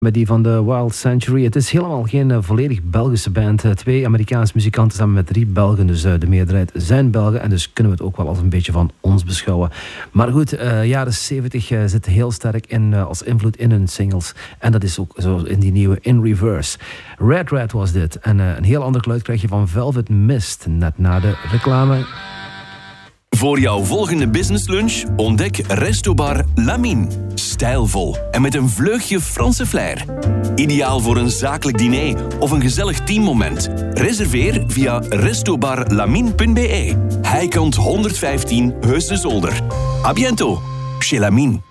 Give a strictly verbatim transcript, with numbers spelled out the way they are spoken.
Met die van de Wild Century. Het is helemaal geen uh, volledig Belgische band. Uh, twee Amerikaanse muzikanten samen met drie Belgen. Dus uh, de meerderheid zijn Belgen. En dus kunnen we het ook wel als een beetje van ons beschouwen. Maar goed, uh, jaren zeventig uh, zit heel sterk in, uh, als invloed in hun singles. En dat is ook zo in die nieuwe In Reverse. Red Red was dit. En uh, een heel ander geluid krijg je van Velvet Mist. Net na de reclame. Voor jouw volgende businesslunch ontdek Restobar Lamine. Stijlvol en met een vleugje Franse flair. Ideaal voor een zakelijk diner of een gezellig teammoment. Reserveer via restobarlamine punt be. Heikant honderdvijftien Heusden Zolder. A biento, chez Lamine.